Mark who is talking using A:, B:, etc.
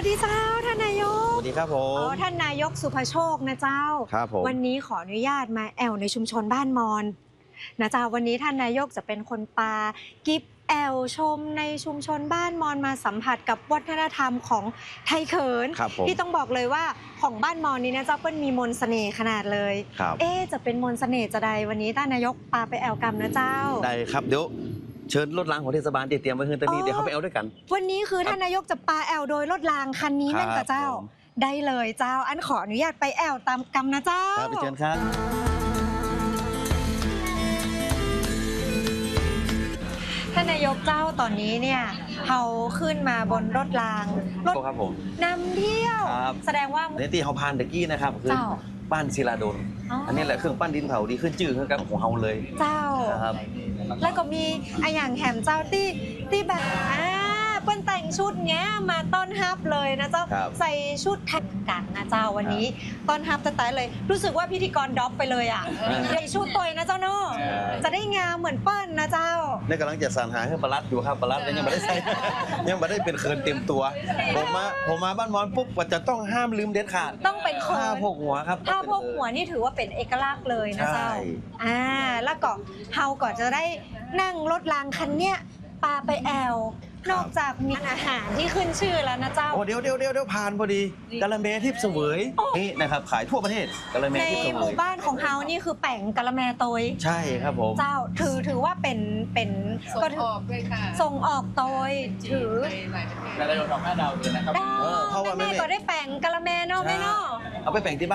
A: ดีเจ้าท่านนายก
B: สวัสดีครับผม
A: ท่านนายกสุภโชคนะเจ้า
B: ครับผม
A: วันนี้ขออนุญาตมาแอวในชุมชนบ้านมอนนะเจ้าวันนี้ท่านนายกจะเป็นคนปากิฟแอลชมในชุมชนบ้านมอนมาสัมผัสกับวัฒนธรรมของไทยเขินที่ต้องบอกเลยว่าของบ้านมอนนี้นะเจ้าเปิ้ลมีมนต์เสน่ห์ขนาดเลยจะเป็นมนต์เสน่ห์จะใดวันนี้ท่านนายกปาไปแอลกรรมนะเจ้า
B: ได้ครับเดี๋ยวเชิญรถรางของเทศบาลเตรียมไว้คืนตอนนี้เดี๋ยวเขาไปเอาด้วยกัน
A: วันนี้คือท่านนายกจะปาแอลโดยรถรางคันนี้แม่นกับเจ้าได้เลยเจ้าอันขออนุญาตไปแอลตามกรรมนะเจ้า
B: ครับไปเชิญครับ
A: ท่านนายกเจ้าตอนนี้เนี่ยเขาขึ้นมาบนรถราง
B: รถครับผม
A: นำเที่ยวแสดงว่า
B: ในที่เขาพานตะกี้นะครับคือบ้านศิลาดลอันนี้แหละเครื่องปั้นดินเผาดีขึ้นจื่อขึ้นกับของเฮาเลย
A: เจ้า
B: ครับ
A: แล้วก็มีอย่างแหมเจ้าที่แบบเปิ้นแต่งชุดเงี้ยมาต้อนรับเลยนะเจ้าใส่ชุดแข่งกันนะเจ้าวันนี้ต้อนรับแต่เลยรู้สึกว่าพิธีกรด็อกไปเลยอ่ะใส่ชุดตัวนะเจ้าเนาะจะได้งามเหมือนเปิ้ลนะเจ้า
B: นี่กำลังจะสรรหาให้ปลัดอยู่ครับปลัดยังไม่ได้ใส่ยังไม่ได้เป็นเคินเต็มตัวผมมาบ้านมอนปุ๊บว่าจะต้องห้ามลืมเด็ดขาด
A: ต้องเป็นเคิน
B: ผ้าพกหัวครับ
A: ผ้าพกหัวนี่ถือว่าเป็นเอกลักษณ์เลยนะเจ้าแล้วก็เฮาก็จะได้นั่งรถรางคันเนี้ยปาไปแอลนอกจากมีอาหารที่ขึ้นชื่อแล้วนะเจ้า
B: เดี๋ยวผ่านพอดีกะละแมทิพย์เสวยนี่นะครับขายทั่วประเทศกะละแมทิพย์เสวย
A: ในหมู่บ้านของเฮานี่คือแป่งกะละแมโตย
B: ใช่ครับผม
A: เจ้าถือว่าเป็น
C: ส่งออกด้วยค่ะ
A: ส่งออกโตยถือ
C: แต่เราอยู่ของ5 ดาวเลยนะครับ
A: เพราะว่าแม่ก็ได้แป่งกะละแมเนาะแม่เนาะ
B: เอาไปแป่งที่